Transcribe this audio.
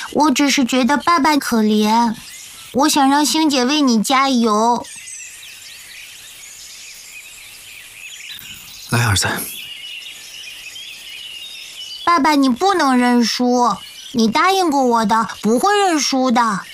我只是觉得爸爸可怜，我想让星姐为你加油。 来，儿子。 爸爸，你不能认输，你答应过我的，不会认输的。